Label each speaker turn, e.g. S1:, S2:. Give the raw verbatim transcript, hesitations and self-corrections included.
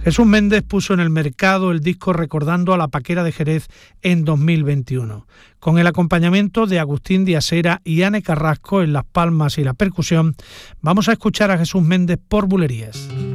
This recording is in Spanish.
S1: Jesús Méndez puso en el mercado el disco Recordando a la Paquera de Jerez en dos mil veintiuno, con el acompañamiento de Agustín Diasera y Ane Carrasco en las palmas y la percusión. Vamos a escuchar a Jesús Méndez por Bulerías.